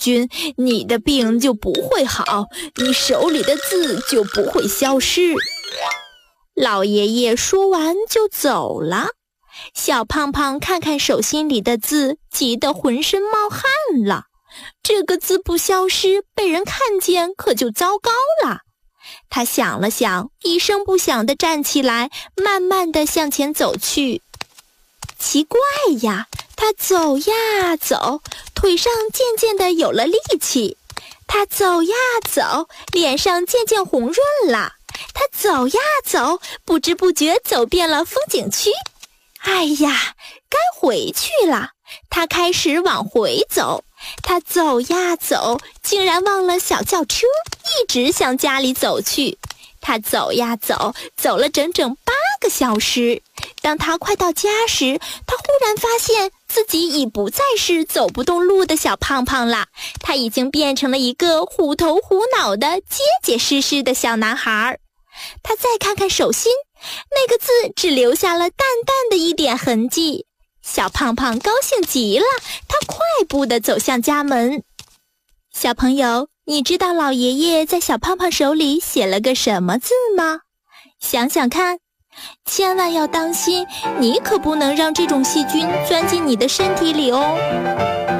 菌，你的病就不会好，你手里的字就不会消失。”老爷爷说完就走了。小胖胖看看手心里的字，急得浑身冒汗了。这个字不消失，被人看见可就糟糕了。他想了想，一声不响地站起来，慢慢地向前走去。奇怪呀，他走呀走，腿上渐渐地有了力气。他走呀走，脸上渐渐红润了。他走呀走，不知不觉走遍了风景区。哎呀，该回去了。他开始往回走。他走呀走，竟然忘了小轿车，一直向家里走去。他走呀走，走了整整8个小时。当他快到家时，他忽然发现自己已不再是走不动路的小胖胖了，他已经变成了一个虎头虎脑的结结实实的小男孩。他再看看手心，那个字只留下了淡淡的一点痕迹。小胖胖高兴极了，他快步地走向家门。小朋友，你知道老爷爷在小胖胖手里写了个什么字吗？想想看，千万要当心，你可不能让这种细菌钻进你的身体里哦。